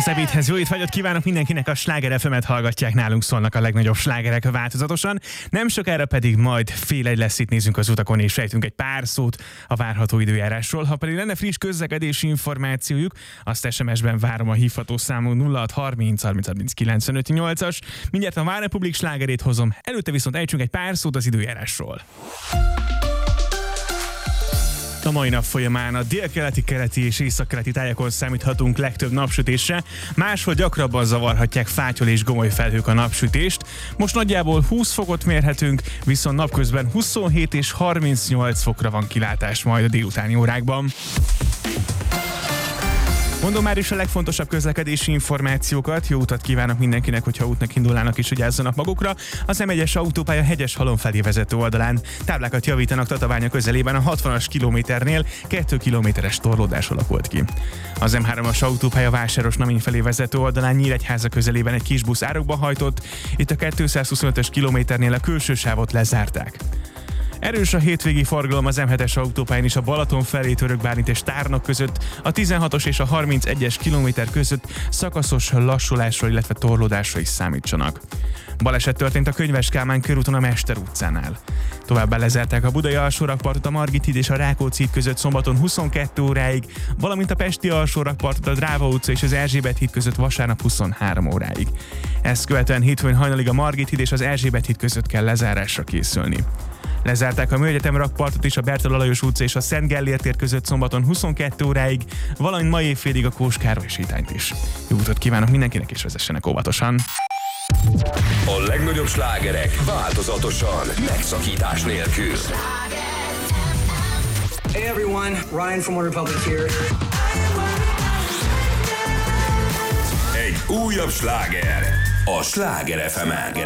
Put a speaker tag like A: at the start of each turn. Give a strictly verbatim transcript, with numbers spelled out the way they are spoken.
A: az ebédhez jó étvágyat kívánok mindenkinek, a Sláger ef emet hallgatják, nálunk szólnak a legnagyobb slágerek változatosan. Nem sokára pedig majd fél egy lesz, itt nézünk az utakon és sejtünk egy pár szót a várható időjárásról. Ha pedig lenne friss közlekedési információjuk, azt es em es-ben várom a hívható számú nulla hat harminc harminc harminc kilencvenöt nyolcas. Mindjárt a Várrepublik slágerét hozom, előtte viszont ejtsünk egy pár szót az időjárásról. A mai nap folyamán a délkeleti, keleti és északkeleti tájakon számíthatunk legtöbb napsütésre, máshol gyakrabban zavarhatják fátyol és gomoly felhők a napsütést. Most nagyjából húsz fokot mérhetünk, viszont napközben huszonhét és harmincnyolc fokra van kilátás majd a délutáni órákban. Mondom már is a legfontosabb közlekedési információkat. Jó utat kívánok mindenkinek, hogyha útnak indulnának is, vigyázzanak magukra. Az em egyes autópálya Hegyeshalom felé vezető oldalán táblákat javítanak Tatabánya közelében a hatvanas kilométernél, két kilométeres torlódás alakult ki. Az em hármas autópálya Vásáros-Namény felé vezető oldalán Nyíregyháza közelében egy kis busz árokba hajtott, itt a kétszázhuszonötös kilométernél a külső sávot lezárták. Erős a hétvégi forgalom az em hetes autópályán is a Balaton felé Törökbálint és Tárnok között, a tizenhatos és a harmincegyes kilométer között szakaszos lassulásra, illetve torlódásra is számítsanak. Baleset történt a Könyves Kálmán körúton a Mester utcánál. Továbbá lezárták a Budai alsórakpartot a Margit híd és a Rákóczi híd között szombaton huszonkettő óráig, valamint a Pesti alsórakpartot a Dráva utca és az Erzsébet híd között vasárnap huszonhárom óráig. Ezt követően hétfőn hajnalig a Margit híd és az Erzsébet híd között kell lezárásra készülni. Lezárták a Műegyetem rakpartot is a Bertalan Lajos utca és a Szent Gellért tér között szombaton huszonkettő óráig, valamint ma évfélig a Kós Károly sétányt is. Jó utat kívánok mindenkinek, és vezessenek óvatosan!
B: A legnagyobb slágerek változatosan, megszakítás nélkül.
C: Hey everyone, Ryan from OneRepublic here.
B: Egy újabb sláger a Sláger ef emen.